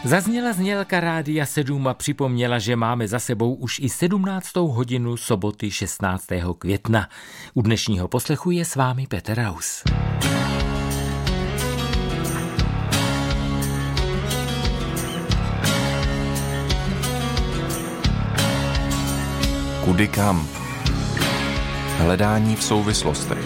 Zazněla znělka Rádia 7 a připomněla, že máme za sebou už i 17. hodinu soboty 16. května. U dnešního poslechu je s vámi Petr Raus. Kudy kam? Hledání v souvislostech.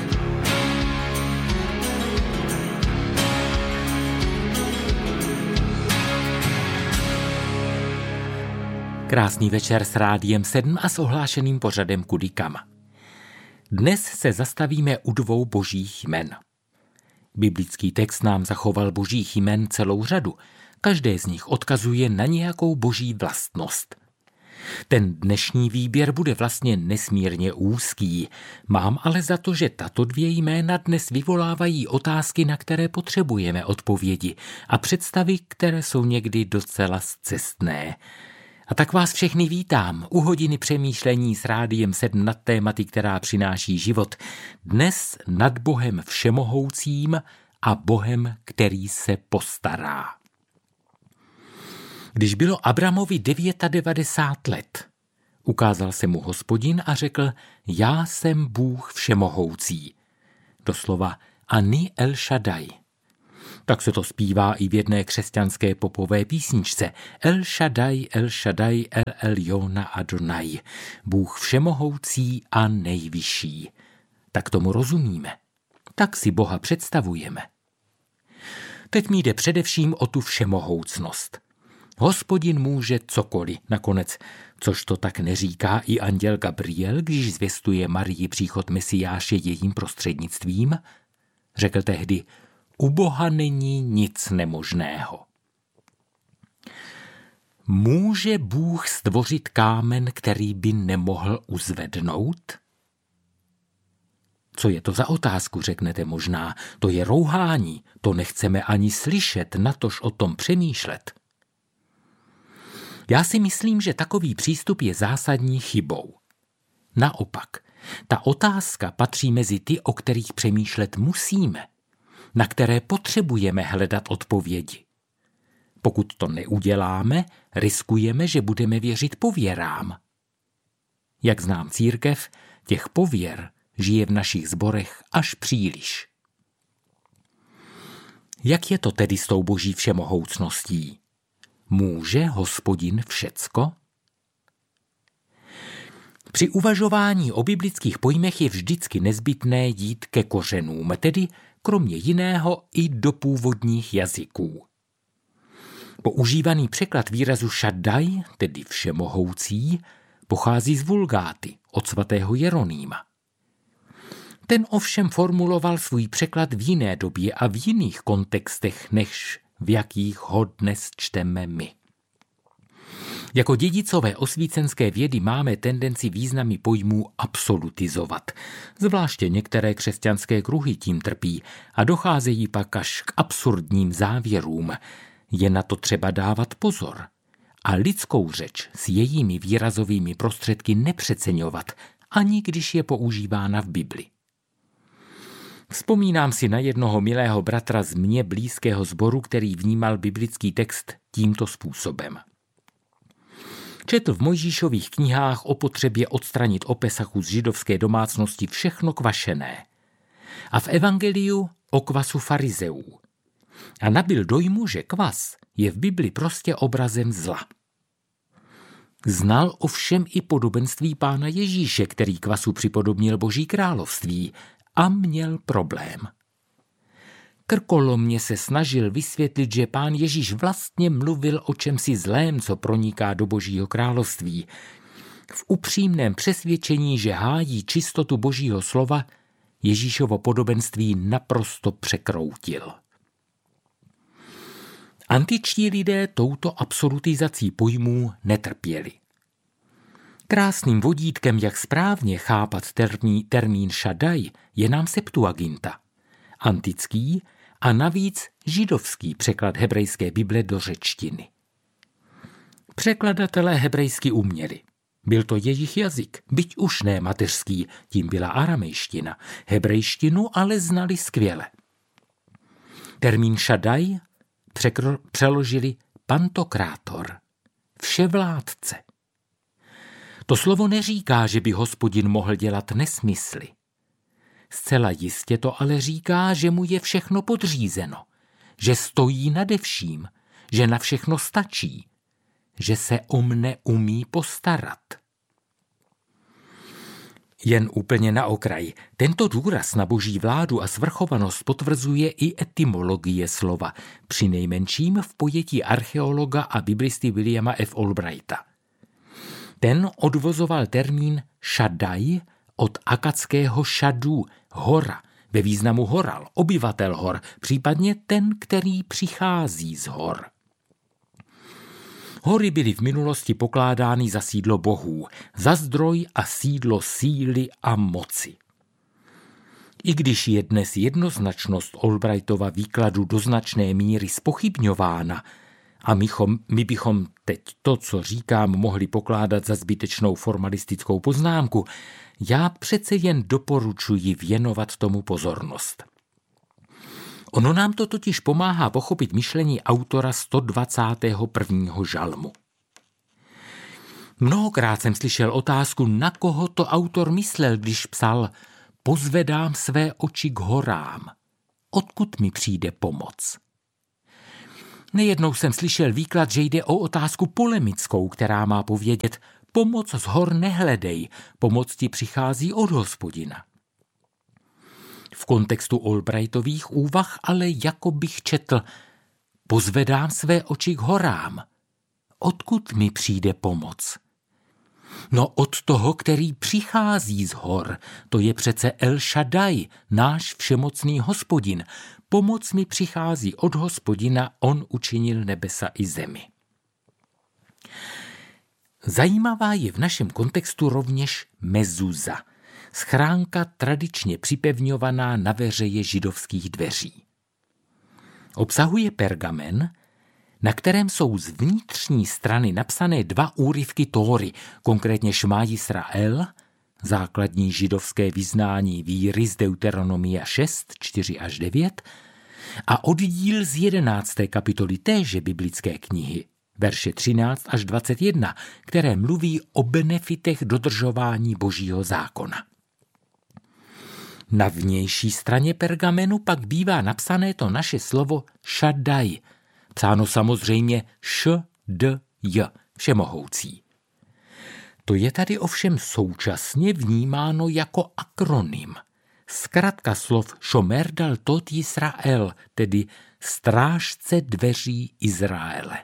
Krásný večer s Rádiem 7 a s ohlášeným pořadem Kudy kam. Dnes se zastavíme u dvou božích jmen. Biblický text nám zachoval božích jmen celou řadu. Každé z nich odkazuje na nějakou boží vlastnost. Ten dnešní výběr bude vlastně nesmírně úzký. Mám ale za to, že tato dvě jména dnes vyvolávají otázky, na které potřebujeme odpovědi a představy, které jsou někdy docela scestné. A tak vás všechny vítám u hodiny přemýšlení s Rádiem 7 nad tématy, která přináší život. Dnes nad Bohem všemohoucím a Bohem, který se postará. Když bylo Abramovi 99 let, ukázal se mu Hospodin a řekl: Já jsem Bůh všemohoucí. Doslova Ani El Shaddai. Tak se to zpívá i v jedné křesťanské popové písničce. El Shaddai, El Shaddai, El Eliona Adonai. Bůh všemohoucí a nejvyšší. Tak tomu rozumíme. Tak si Boha představujeme. Teď mi jde především o tu všemohoucnost. Hospodin může cokoliv, nakonec, což to tak neříká i anděl Gabriel, když zvěstuje Marii příchod Mesiáše jejím prostřednictvím. Řekl tehdy: U Boha není nic nemožného. Může Bůh stvořit kámen, který by nemohl uzvednout? Co je to za otázku, řeknete možná. To je rouhání, to nechceme ani slyšet, natož o tom přemýšlet. Já si myslím, že takový přístup je zásadní chybou. Naopak, ta otázka patří mezi ty, o kterých přemýšlet musíme, na které potřebujeme hledat odpovědi. Pokud to neuděláme, riskujeme, že budeme věřit pověrám. Jak znám církev, těch pověr žije v našich sborech až příliš. Jak je to tedy s tou boží všemohoucností? Může Hospodin všecko? Při uvažování o biblických pojmech je vždycky nezbytné jít ke kořenům, tedy kromě jiného i do původních jazyků. Používaný překlad výrazu Shaddai, tedy všemohoucí, pochází z Vulgáty od svatého Jeronýma. Ten ovšem formuloval svůj překlad v jiné době a v jiných kontextech, než v jakých ho dnes čteme my. Jako dědicové osvícenské vědy máme tendenci významy pojmů absolutizovat. Zvláště některé křesťanské kruhy tím trpí a docházejí pak až k absurdním závěrům. Je na to třeba dávat pozor a lidskou řeč s jejími výrazovými prostředky nepřeceňovat, ani když je používána v Bibli. Vzpomínám si na jednoho milého bratra z mně blízkého sboru, který vnímal biblický text tímto způsobem. Četl v Mojžíšových knihách o potřebě odstranit opesachu z židovské domácnosti všechno kvašené. A v evangeliu o kvasu farizeů. A nabyl dojmu, že kvas je v Bibli prostě obrazem zla. Znal ovšem i podobenství Pána Ježíše, který kvasu připodobnil Boží království, a měl problém. Krkolomně se snažil vysvětlit, že Pán Ježíš vlastně mluvil o čemsi zlém, co proniká do Božího království. V upřímném přesvědčení, že hájí čistotu Božího slova, Ježíšovo podobenství naprosto překroutil. Antičtí lidé touto absolutizací pojmů netrpěli. Krásným vodítkem, jak správně chápat termín Shaddai, je nám Septuaginta, antický a navíc židovský překlad hebrejské Bible do řečtiny. Překladatelé hebrejsky uměli. Byl to jejich jazyk, byť už ne mateřský, tím byla aramejština. Hebrejštinu ale znali skvěle. Termín Shaddai přeložili pantokrátor, vševládce. To slovo neříká, že by Hospodin mohl dělat nesmysly. Zcela jistě to ale říká, že mu je všechno podřízeno, že stojí nade vším, že na všechno stačí, že se o mne umí postarat. Jen úplně na okraj. Tento důraz na boží vládu a svrchovanost potvrzuje i etymologie slova, přinejmenším v pojetí archeologa a biblisty Williama F. Albrighta. Ten odvozoval termín šadaj od akadského šadu, hora, ve významu horal, obyvatel hor, případně ten, který přichází z hor. Hory byly v minulosti pokládány za sídlo bohů, za zdroj a sídlo síly a moci. I když je dnes jednoznačnost Albrightova výkladu do značné míry zpochybňována a my bychom teď to, co říkám, mohli pokládat za zbytečnou formalistickou poznámku, já přece jen doporučuji věnovat tomu pozornost. Ono nám to totiž pomáhá pochopit myšlení autora 121. žalmu. Mnohokrát jsem slyšel otázku, na koho to autor myslel, když psal: pozvedám své oči k horám. Odkud mi přijde pomoc? Nejednou jsem slyšel výklad, že jde o otázku polemickou, která má povědět: pomoc z hor nehledej, pomoc ti přichází od Hospodina. V kontextu Albrightových úvah ale jako bych četl: pozvedám své oči k horám. Odkud mi přijde pomoc? No od toho, který přichází z hor, to je přece El Shaddai, náš všemocný Hospodin. Pomoc mi přichází od Hospodina, on učinil nebesa i zemi. Zajímavá je v našem kontextu rovněž mezuza, schránka tradičně připevňovaná na veřeji židovských dveří. Obsahuje pergamen, na kterém jsou z vnitřní strany napsané 2 úryvky Tóry, konkrétně Šma Jisrael, základní židovské vyznání víry z Deuteronomia 6, 4-9, a oddíl z 11. kapitoly téže biblické knihy, verše 13-21, které mluví o benefitech dodržování božího zákona. Na vnější straně pergamenu pak bývá napsané to naše slovo Shaddai, psáno samozřejmě š-d-j, všemohoucí. To je tady ovšem současně vnímáno jako akronym, zkratka slov Šomer Daltot Jisrael, tedy strážce dveří Izraele.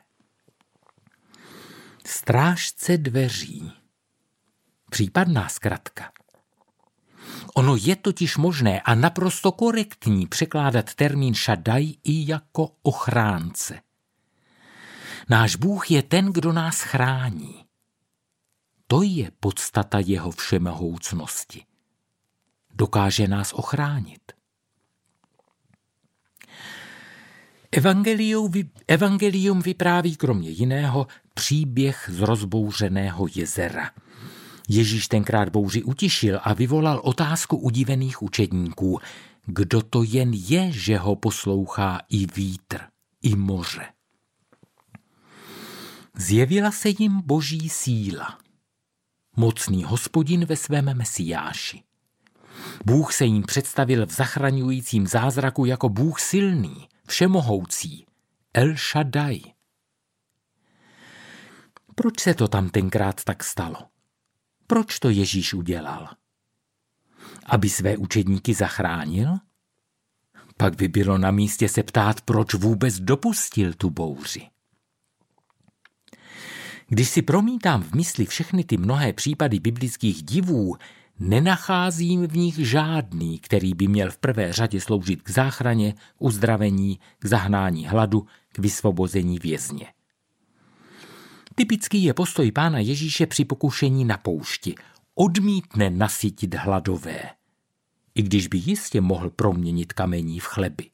Strážce dveří. Případná zkratka. Ono je totiž možné a naprosto korektní překládat termín Shaddai i jako ochránce. Náš Bůh je ten, kdo nás chrání. To je podstata jeho všemohoucnosti. Dokáže nás ochránit. Evangelium vypráví kromě jiného příběh z rozbouřeného jezera. Ježíš tenkrát bouři utišil a vyvolal otázku udivených učedníků. Kdo to jen je, že ho poslouchá i vítr, i moře? Zjevila se jim boží síla. Mocný Hospodin ve svém Mesiáši. Bůh se jim představil v zachraňujícím zázraku jako Bůh silný, všemohoucí, El Shaddai. Proč se to tam tenkrát tak stalo? Proč to Ježíš udělal? Aby své učedníky zachránil? Pak by bylo na místě se ptát, proč vůbec dopustil tu bouři. Když si promítám v mysli všechny ty mnohé případy biblických divů, nenacházím v nich žádný, který by měl v prvé řadě sloužit k záchraně, uzdravení, k zahnání hladu, k vysvobození vězně. Typický je postoj Pána Ježíše při pokušení na poušti. Odmítne nasytit hladové, i když by jistě mohl proměnit kamení v chleby.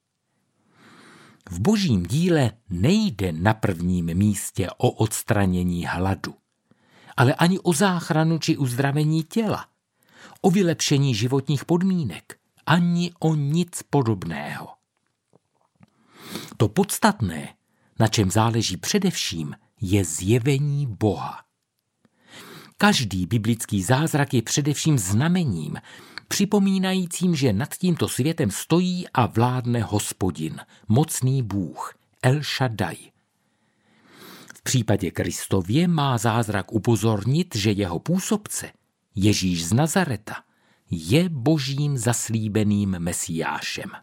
V božím díle nejde na prvním místě o odstranění hladu, ale ani o záchranu či uzdravení těla, o vylepšení životních podmínek, ani o nic podobného. To podstatné, na čem záleží především, je zjevení Boha. Každý biblický zázrak je především znamením, připomínajícím, že nad tímto světem stojí a vládne Hospodin, mocný Bůh, El Shaddai. V případě Kristově má zázrak upozornit, že jeho působce, Ježíš z Nazareta, je božím zaslíbeným Mesiášem.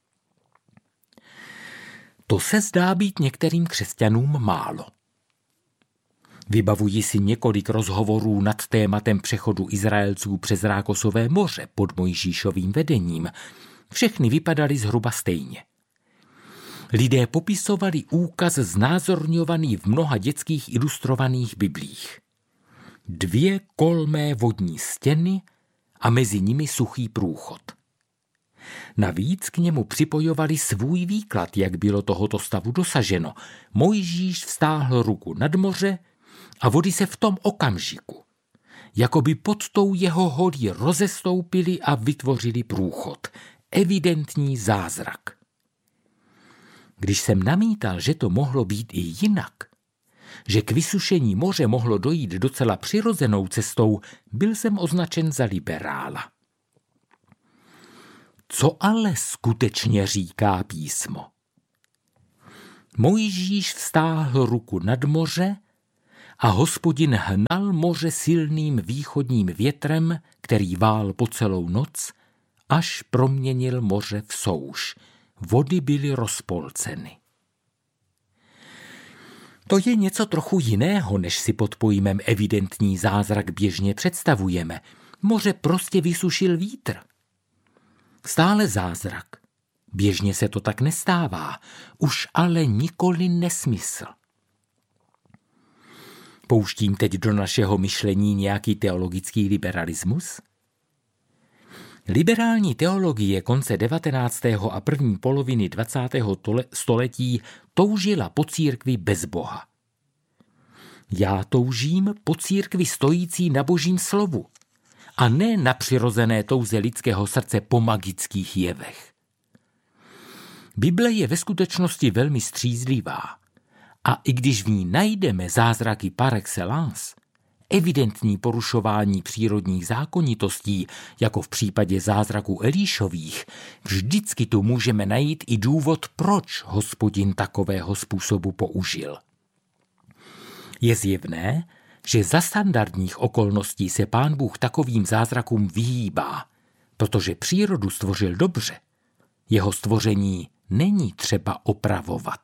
To se zdá být některým křesťanům málo. Vybavuji si několik rozhovorů nad tématem přechodu Izraelců přes Rákosové moře pod Mojžíšovým vedením. Všechny vypadaly zhruba stejně. Lidé popisovali úkaz znázorňovaný v mnoha dětských ilustrovaných biblích. 2 kolmé vodní stěny a mezi nimi suchý průchod. Navíc k němu připojovali svůj výklad, jak bylo tohoto stavu dosaženo. Mojžíš vztáhl ruku nad moře a vody se v tom okamžiku, jakoby pod tou jeho holí rozestoupili a vytvořili průchod. Evidentní zázrak. Když jsem namítal, že to mohlo být i jinak, že k vysušení moře mohlo dojít docela přirozenou cestou, byl jsem označen za liberála. Co ale skutečně říká písmo? Mojžíš vztáhl ruku nad moře a Hospodin hnal moře silným východním větrem, který vál po celou noc, až proměnil moře v souš. Vody byly rozpolceny. To je něco trochu jiného, než si pod pojmem evidentní zázrak běžně představujeme. Moře prostě vysušil vítr. Stále zázrak. Běžně se to tak nestává, už ale nikoli nesmysl. Pouštím teď do našeho myšlení nějaký teologický liberalismus? Liberální teologie konce 19. a první poloviny 20. století toužila po církvi bez Boha. Já toužím po církvi stojící na Božím slovu a ne na přirozené touze lidského srdce po magických jevech. Bible je ve skutečnosti velmi střízlivá a i když v ní najdeme zázraky par excellence, evidentní porušování přírodních zákonitostí, jako v případě zázraků Elíšových, vždycky tu můžeme najít i důvod, proč Hospodin takového způsobu použil. Je zjevné, že za standardních okolností se Pán Bůh takovým zázrakům vyhýbá, protože přírodu stvořil dobře. Jeho stvoření není třeba opravovat.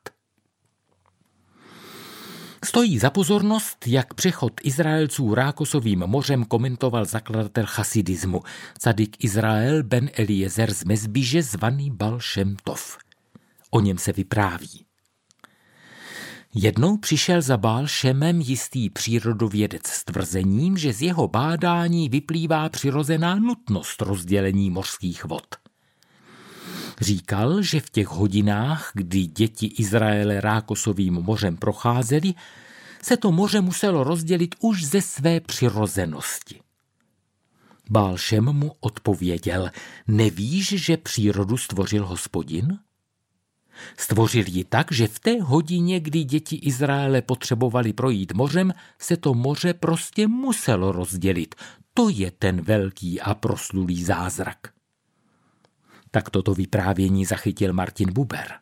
Stojí za pozornost, jak přechod Izraelců Rákosovým mořem komentoval zakladatel chasidismu, cadik Izrael ben Eliezer z Mezbíže zvaný Baal Šem Tov. O něm se vypráví. Jednou přišel za Baal Šemem jistý přírodovědec s tvrzením, že z jeho bádání vyplývá přirozená nutnost rozdělení mořských vod. Říkal, že v těch hodinách, kdy děti Izraele Rákosovým mořem procházeli, se to moře muselo rozdělit už ze své přirozenosti. Baal Šem mu odpověděl, nevíš, že přírodu stvořil Hospodin? Stvořil ji tak, že v té hodině, kdy děti Izraele potřebovali projít mořem, se to moře prostě muselo rozdělit. To je ten velký a proslulý zázrak. Tak toto vyprávění zachytil Martin Buber.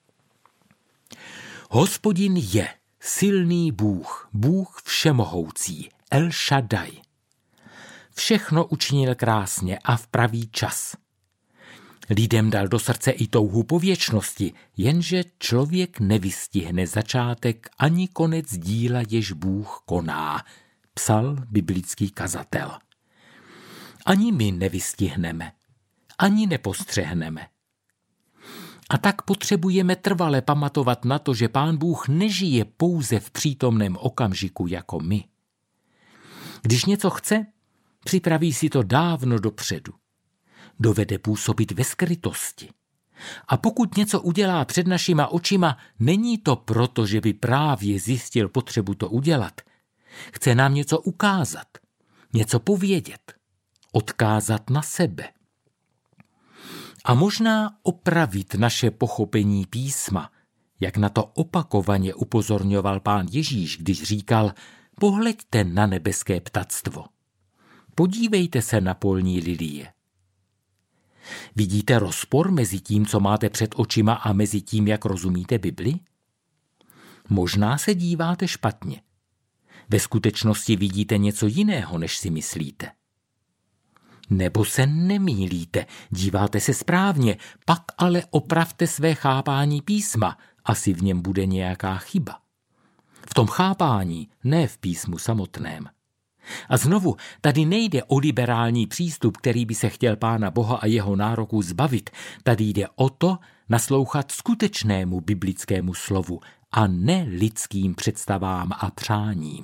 Hospodin je silný Bůh, Bůh všemohoucí, El Shaddai. Všechno učinil krásně a v pravý čas. Lidem dal do srdce i touhu po věčnosti, jenže člověk nevystihne začátek ani konec díla, jež Bůh koná, psal biblický kazatel. Ani my nevystihneme, ani nepostřehneme. A tak potřebujeme trvale pamatovat na to, že Pán Bůh nežije pouze v přítomném okamžiku jako my. Když něco chce, připraví si to dávno dopředu. Dovede působit ve skrytosti. A pokud něco udělá před našima očima, není to proto, že by právě zjistil potřebu to udělat. Chce nám něco ukázat, něco povědět, odkázat na sebe. A možná opravit naše pochopení písma, jak na to opakovaně upozorňoval Pán Ježíš, když říkal: pohleďte na nebeské ptactvo. Podívejte se na polní lilie. Vidíte rozpor mezi tím, co máte před očima, a mezi tím, jak rozumíte Bibli? Možná se díváte špatně. Ve skutečnosti vidíte něco jiného, než si myslíte. Nebo se nemýlíte, díváte se správně, pak ale opravte své chápání písma, asi v něm bude nějaká chyba. V tom chápání, ne v písmu samotném. A znovu, tady nejde o liberální přístup, který by se chtěl Pána Boha a jeho nároků zbavit. Tady jde o to naslouchat skutečnému biblickému slovu a ne lidským představám a přáním.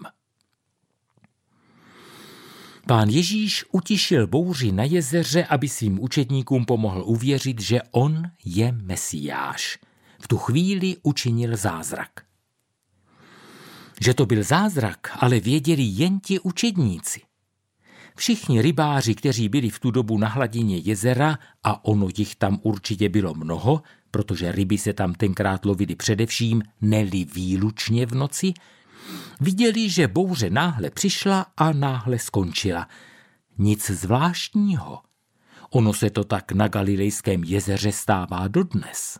Pán Ježíš utišil bouři na jezeře, aby svým učedníkům pomohl uvěřit, že on je Mesiáš. V tu chvíli učinil zázrak. Že to byl zázrak, ale věděli jen ti učedníci. Všichni rybáři, kteří byli v tu dobu na hladině jezera, a ono jich tam určitě bylo mnoho, protože ryby se tam tenkrát lovily především, ne-li výlučně v noci, viděli, že bouře náhle přišla a náhle skončila. Nic zvláštního. Ono se to tak na Galilejském jezeře stává dodnes.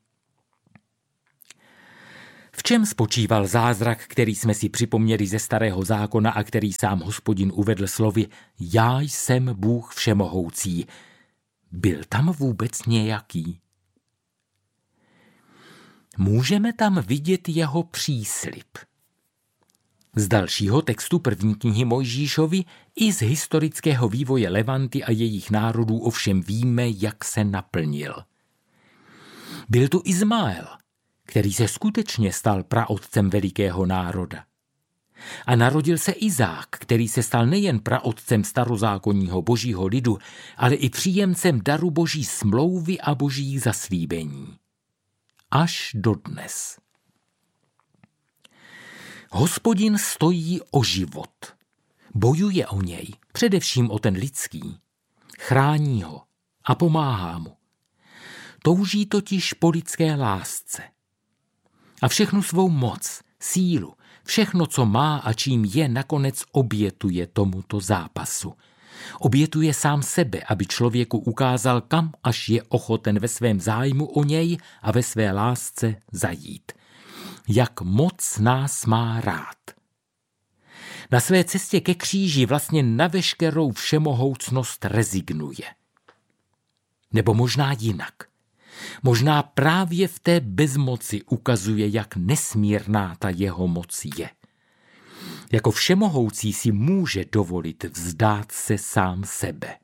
V čem spočíval zázrak, který jsme si připomněli ze Starého zákona a který sám Hospodin uvedl slovy: Já jsem Bůh všemohoucí. Byl tam vůbec nějaký? Můžeme tam vidět jeho příslib. Z dalšího textu první knihy Mojžíšovi i z historického vývoje Levanty a jejich národů ovšem víme, jak se naplnil. Byl tu Izmael, který se skutečně stal praotcem velikého národa. A narodil se Izák, který se stal nejen praotcem starozákonního božího lidu, ale i příjemcem daru boží smlouvy a božích zaslíbení. Až dodnes. Hospodin stojí o život. Bojuje o něj, především o ten lidský. Chrání ho a pomáhá mu. Touží totiž po lidské lásce. A všechnu svou moc, sílu, všechno, co má a čím je, nakonec obětuje tomuto zápasu. Obětuje sám sebe, aby člověku ukázal, kam až je ochoten ve svém zájmu o něj a ve své lásce zajít. Jak moc nás má rád. Na své cestě ke kříži vlastně na veškerou všemohoucnost rezignuje. Nebo možná jinak. Možná právě v té bezmoci ukazuje, jak nesmírná ta jeho moc je. Jako všemohoucí si může dovolit vzdát se sám sebe.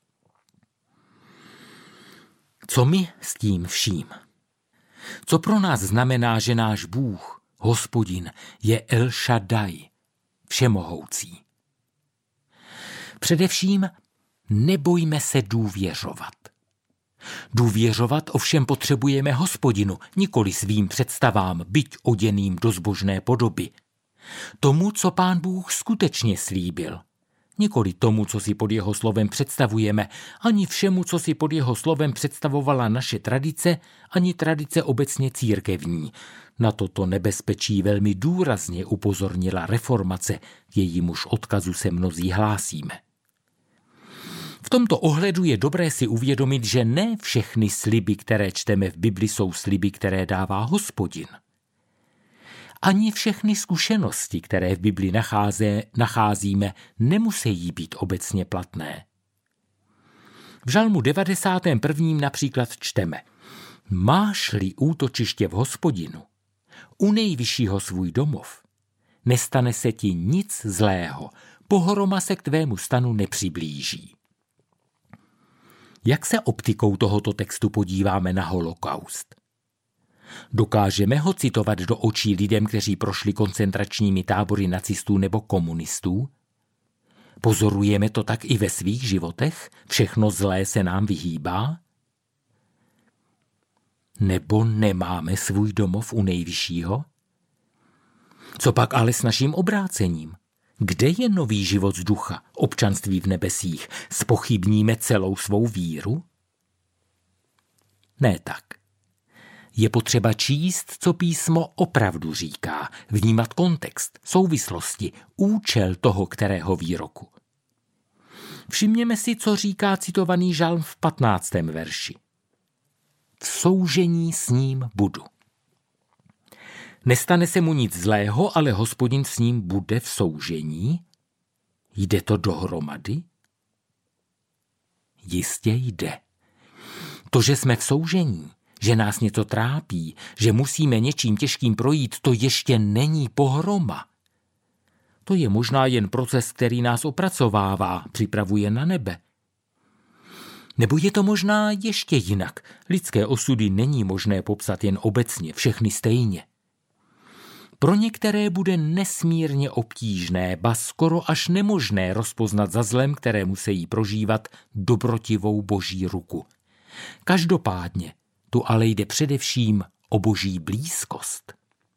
Co my s tím vším? Co pro nás znamená, že náš Bůh, Hospodin, je El Shaddai, všemohoucí? Především nebojme se důvěřovat. Důvěřovat ovšem potřebujeme Hospodinu, nikoli svým představám, byť oděným do zbožné podoby. Tomu, co Pán Bůh skutečně slíbil. Nikoli tomu, co si pod jeho slovem představujeme, ani všemu, co si pod jeho slovem představovala naše tradice, ani tradice obecně církevní. Na toto nebezpečí velmi důrazně upozornila reformace, k jejímuž odkazu se mnozí hlásíme. V tomto ohledu je dobré si uvědomit, že ne všechny sliby, které čteme v Bibli, jsou sliby, které dává Hospodin. Ani všechny zkušenosti, které v Bibli nacházíme, nemusí být obecně platné. V Žalmu 91. například čteme: Máš-li útočiště v Hospodinu, u nejvyššího svůj domov, nestane se ti nic zlého, pohroma se k tvému stanu nepřiblíží. Jak se optikou tohoto textu podíváme na holokaust? Dokážeme ho citovat do očí lidem, kteří prošli koncentračními tábory nacistů nebo komunistů? Pozorujeme to tak i ve svých životech? Všechno zlé se nám vyhýbá? Nebo nemáme svůj domov u nejvyššího? Co pak ale s naším obrácením? Kde je nový život z ducha, občanství v nebesích? Zpochybníme celou svou víru? Ne tak. Je potřeba číst, co písmo opravdu říká, vnímat kontext, souvislosti, účel toho kterého výroku. Všimněme si, co říká citovaný žalm v 15. verši. V soužení s ním budu. Nestane se mu nic zlého, ale Hospodin s ním bude v soužení? Jde to dohromady? Jistě jde. To, že jsme v soužení, že nás něco trápí, že musíme něčím těžkým projít, to ještě není pohroma. To je možná jen proces, který nás opracovává, připravuje na nebe. Nebo je to možná ještě jinak. Lidské osudy není možné popsat jen obecně, všechny stejně. Pro některé bude nesmírně obtížné, ba skoro až nemožné rozpoznat za zlem, které musí prožívat, dobrotivou boží ruku. Každopádně tu ale jde především o boží blízkost.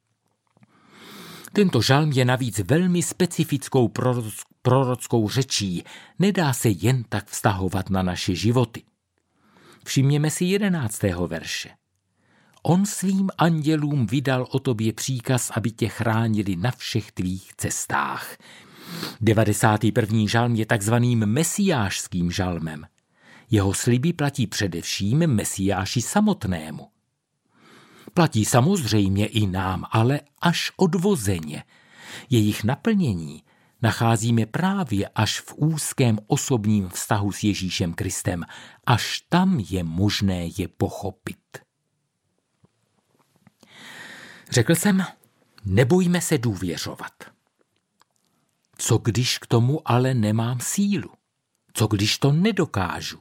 Tento žalm je navíc velmi specifickou prorockou řečí, nedá se jen tak vztahovat na naše životy. Všimněme si 11. verše. On svým andělům vydal o tobě příkaz, aby tě chránili na všech tvých cestách. 91. žalm je takzvaným mesiášským žalmem. Jeho sliby platí především Mesiáši samotnému. Platí samozřejmě i nám, ale až odvozeně. Jejich naplnění nacházíme právě až v úzkém osobním vztahu s Ježíšem Kristem. Až tam je možné je pochopit. Řekl jsem, nebojme se důvěřovat. Co když k tomu ale nemám sílu? Co když to nedokážu?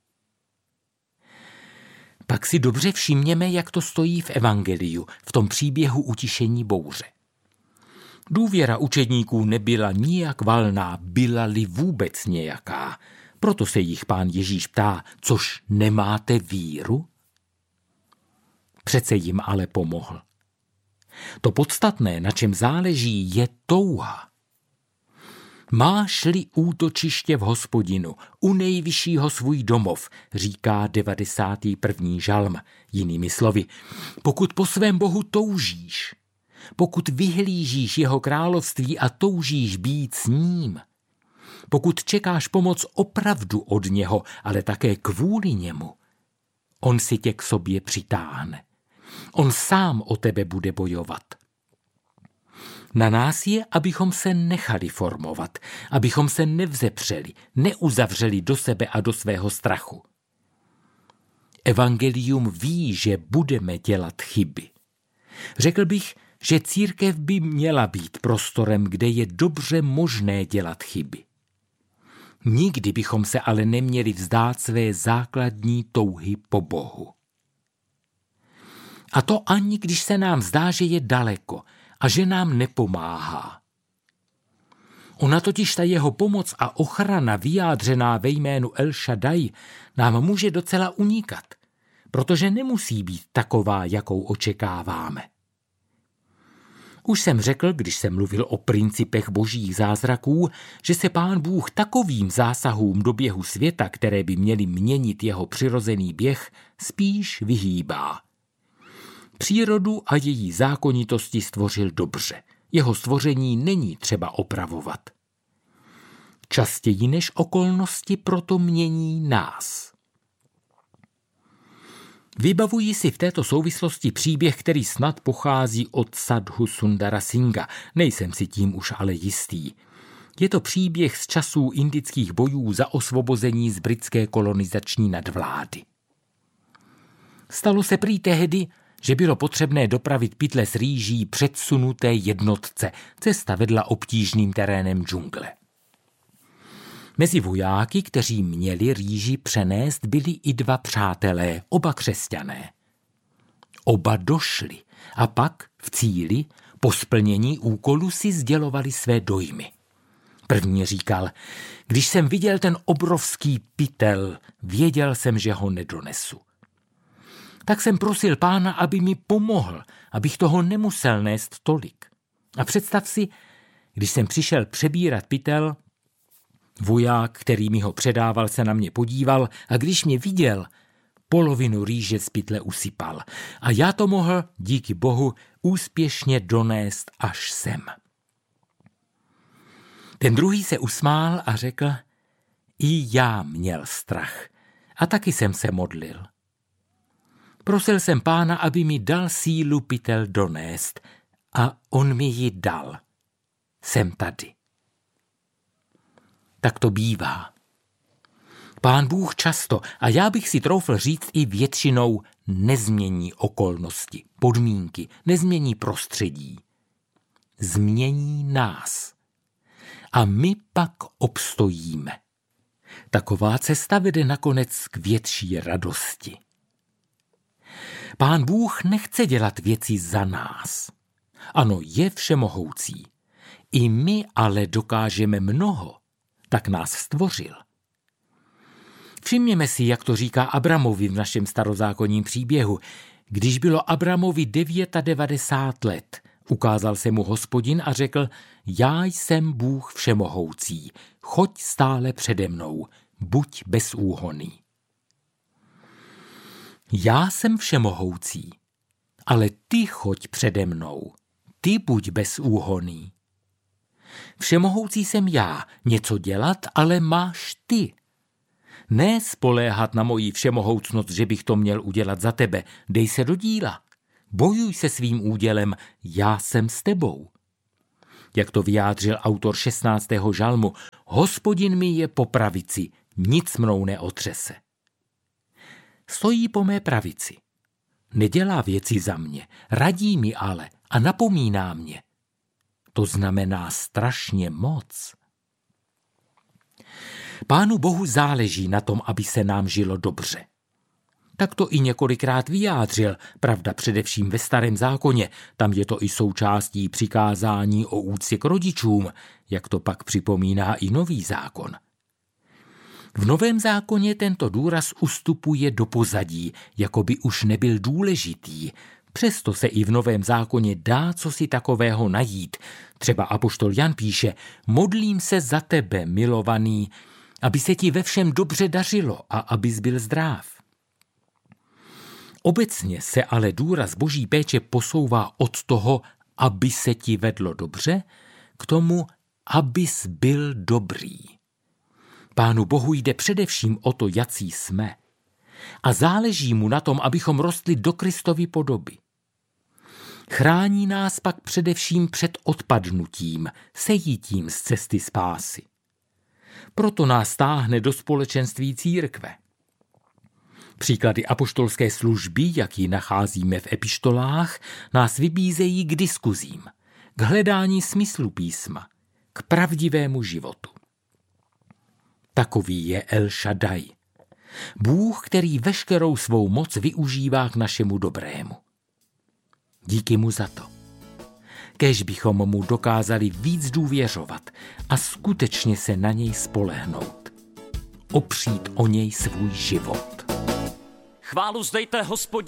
Pak si dobře všimněme, jak to stojí v evangeliu, v tom příběhu utišení bouře. Důvěra učedníků nebyla nijak valná, byla-li vůbec nějaká. Proto se jich pán Ježíš ptá, což nemáte víru? Přece jim ale pomohl. To podstatné, na čem záleží, je touha. Máš-li útočiště v Hospodinu, u nejvyššího svůj domov, říká 91. žalm. Jinými slovy, pokud po svém Bohu toužíš, pokud vyhlížíš jeho království a toužíš být s ním, pokud čekáš pomoc opravdu od něho, ale také kvůli němu, on si tě k sobě přitáhne. On sám o tebe bude bojovat. Na nás je, abychom se nechali formovat, abychom se nevzepřeli, neuzavřeli do sebe a do svého strachu. Evangelium ví, že budeme dělat chyby. Řekl bych, že církev by měla být prostorem, kde je dobře možné dělat chyby. Nikdy bychom se ale neměli vzdát své základní touhy po Bohu. A to ani když se nám zdá, že je daleko a že nám nepomáhá. Ona totiž ta jeho pomoc a ochrana vyjádřená ve jménu El Shaddai nám může docela unikat, protože nemusí být taková, jakou očekáváme. Už jsem řekl, když jsem mluvil o principech božích zázraků, že se pán Bůh takovým zásahům do běhu světa, které by měly měnit jeho přirozený běh, spíš vyhýbá. Přírodu a její zákonitosti stvořil dobře. Jeho stvoření není třeba opravovat. Častěji než okolnosti proto mění nás. Vybavuji si v této souvislosti příběh, který snad pochází od Sadhu Sundara Singha. Nejsem si tím už ale jistý. Je to příběh z časů indických bojů za osvobození z britské kolonizační nadvlády. Stalo se prý tehdy, že bylo potřebné dopravit pytle s rýží předsunuté jednotce. Cesta vedla obtížným terénem džungle. Mezi vojáky, kteří měli rýži přenést, byli i dva přátelé, oba křesťané. Oba došli a pak v cíli po splnění úkolu si sdělovali své dojmy. První říkal, když jsem viděl ten obrovský pytel, věděl jsem, že ho nedonesu. Tak jsem prosil pána, aby mi pomohl, abych toho nemusel nést tolik. A představ si, když jsem přišel přebírat pytel, voják, který mi ho předával, se na mě podíval a když mě viděl, polovinu rýže z pytle usypal. A já to mohl, díky Bohu, úspěšně donést až sem. Ten druhý se usmál a řekl, i já měl strach a taky jsem se modlil. Prosil jsem Pána, aby mi dal sílu pytel donést a on mi ji dal. Jsem tady. Tak to bývá. Pán Bůh často, a já bych si troufl říct i většinou, nezmění okolnosti, podmínky, nezmění prostředí. Změní nás. A my pak obstojíme. Taková cesta vede nakonec k větší radosti. Pán Bůh nechce dělat věci za nás. Ano, je všemohoucí. I my ale dokážeme mnoho. Tak nás stvořil. Všimněme si, jak to říká Abramovi v našem starozákonním příběhu. Když bylo Abramovi 99 let, ukázal se mu Hospodin a řekl, já jsem Bůh všemohoucí, choď stále přede mnou, buď bezúhonný. Já jsem všemohoucí, ale ty choď přede mnou, ty buď bezúhonný. Všemohoucí jsem já, něco dělat, ale máš ty. Ne spoléhat na moji všemohoucnost, že bych to měl udělat za tebe. Dej se do díla. Bojuj se svým údělem, já jsem s tebou. Jak to vyjádřil autor 16. žalmu, Hospodin mi je po pravici, nic mnou neotřese. Stojí po mé pravici. Nedělá věci za mě, radí mi ale a napomíná mě. To znamená strašně moc. Pánu Bohu záleží na tom, aby se nám žilo dobře. Tak to i několikrát vyjádřil, pravda především ve Starém zákoně, tam je to i součástí přikázání o úctě k rodičům, jak to pak připomíná i Nový zákon. V Novém zákoně tento důraz ustupuje do pozadí, jako by už nebyl důležitý. Přesto se i v Novém zákoně dá cosi takového najít. Třeba apoštol Jan píše, modlím se za tebe, milovaný, aby se ti ve všem dobře dařilo a abys byl zdrav. Obecně se ale důraz boží péče posouvá od toho, aby se ti vedlo dobře, k tomu, abys byl dobrý. Pánu Bohu jde především o to, jací jsme. A záleží mu na tom, abychom rostli do Kristovy podoby. Chrání nás pak především před odpadnutím, sejítím z cesty spásy. Proto nás táhne do společenství církve. Příklady apoštolské služby, jak ji nacházíme v epištolách, nás vybízejí k diskuzím, k hledání smyslu písma, k pravdivému životu. Takový je El Shaddai. Bůh, který veškerou svou moc využívá k našemu dobrému. Díky mu za to. Kéž bychom mu dokázali víc důvěřovat a skutečně se na něj spolehnout. Opřít o něj svůj život. Chválu zdejte, Hospodin.